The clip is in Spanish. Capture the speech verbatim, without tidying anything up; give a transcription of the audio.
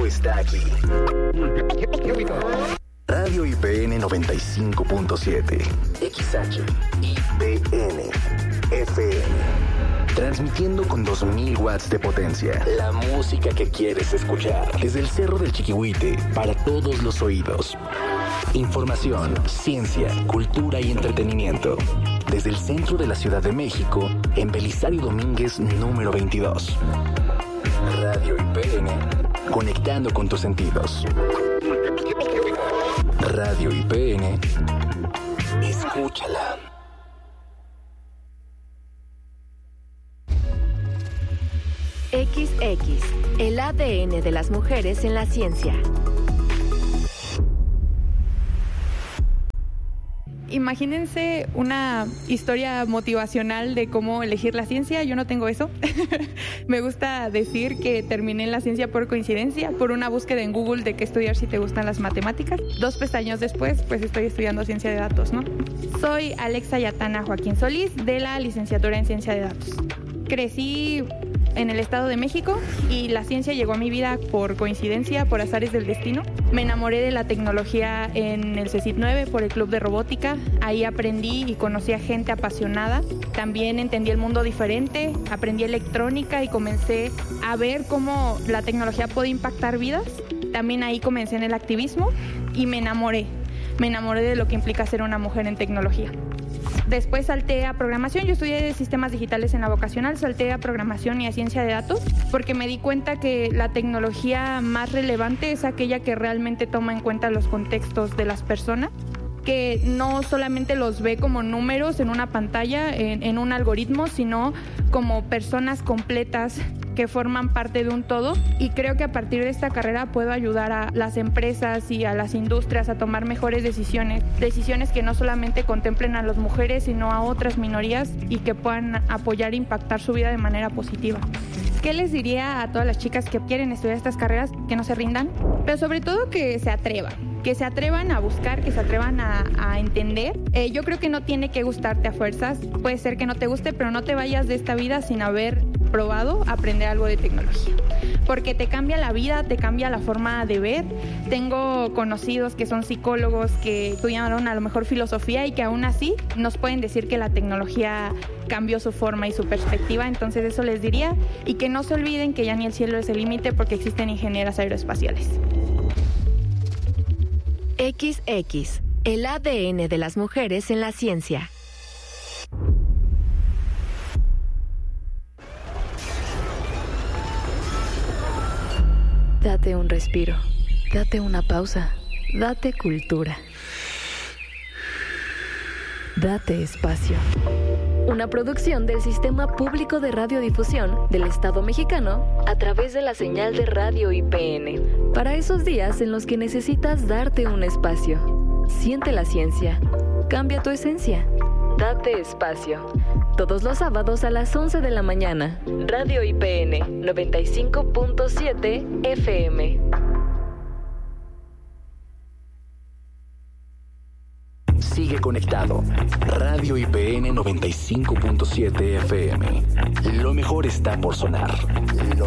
está aquí. Radio I P N noventa y cinco punto siete, X H I P N F M. Transmitiendo con dos mil watts de potencia. La música que quieres escuchar. Desde el Cerro del Chiquihuite, para todos los oídos. Información, ciencia, cultura y entretenimiento. Desde el centro de la Ciudad de México, en Belisario Domínguez, número veintidós. Radio I P N, conectando con tus sentidos. Radio I P N, escúchala. X X, el A D N de las mujeres en la ciencia. Imagínense una historia motivacional de cómo elegir la ciencia. Yo no tengo eso. Me gusta decir que terminé en la ciencia por coincidencia, por una búsqueda en Google de qué estudiar si te gustan las matemáticas. Dos pestañas después, pues estoy estudiando ciencia de datos, ¿no? Soy Alexa Yatana Joaquín Solís, de la licenciatura en ciencia de datos. Crecí en el Estado de México y la ciencia llegó a mi vida por coincidencia, por azares del destino. Me enamoré de la tecnología en el CECIT nueve por el Club de Robótica. Ahí aprendí y conocí a gente apasionada. También entendí el mundo diferente, aprendí electrónica y comencé a ver cómo la tecnología puede impactar vidas. También ahí comencé en el activismo y me enamoré. Me enamoré de lo que implica ser una mujer en tecnología. Después salté a programación. Yo estudié sistemas digitales en la vocacional, salté a programación y a ciencia de datos porque me di cuenta que la tecnología más relevante es aquella que realmente toma en cuenta los contextos de las personas, que no solamente los ve como números en una pantalla, en, en un algoritmo, sino como personas completas que forman parte de un todo. Y creo que a partir de esta carrera puedo ayudar a las empresas y a las industrias a tomar mejores decisiones, decisiones que no solamente contemplen a las mujeres, sino a otras minorías y que puedan apoyar e impactar su vida de manera positiva. ¿Qué les diría a todas las chicas que quieren estudiar estas carreras? Que no se rindan, pero sobre todo que se atrevan. Que se atrevan a buscar, que se atrevan a, a entender. Eh, yo creo que no tiene que gustarte a fuerzas. Puede ser que no te guste, pero no te vayas de esta vida sin haber probado aprender algo de tecnología. Porque te cambia la vida, te cambia la forma de ver. Tengo conocidos que son psicólogos que estudiaron a lo mejor filosofía y que aún así nos pueden decir que la tecnología cambió su forma y su perspectiva. Entonces eso les diría. Y que no se olviden que ya ni el cielo es el límite porque existen ingenieras aeroespaciales. X X, el A D N de las mujeres en la ciencia. Date un respiro, date una pausa, date cultura. Date espacio. Una producción del Sistema Público de Radiodifusión del Estado Mexicano a través de la señal de Radio I P N. Para esos días en los que necesitas darte un espacio. Siente la ciencia. Cambia tu esencia. Date espacio. Todos los sábados a las once de la mañana. Radio I P N noventa y cinco punto siete F M. Sigue conectado. Radio I P N noventa y cinco punto siete F M. Lo mejor está por sonar. Lo